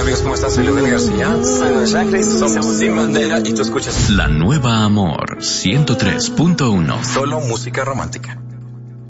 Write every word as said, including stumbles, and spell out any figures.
amigos? ¿Cómo estás? Soy Leonel García. Soy Noel Chacris. Somos Sin Bandera y tú escuchas La Nueva Amor ciento tres punto uno. Solo música romántica.